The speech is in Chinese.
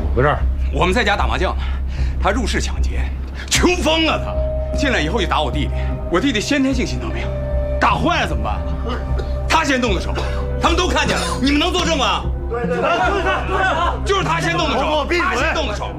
么回事？ 我们在家打麻将呢，他入室抢劫，穷疯了他。进来以后就打我弟弟，我弟弟先天性心脏病，打坏了怎么办？他先动的手，他们都看见了，你们能作证吗？ 对， 就是他先动的手，他先动的手。